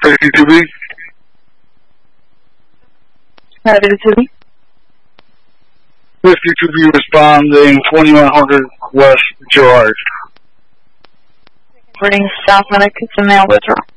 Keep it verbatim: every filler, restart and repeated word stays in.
fifty-two B. fifty-two B. fifty-two B responding twenty-one hundred West Gerard. Reading South Medic, it's a mail withdrawal.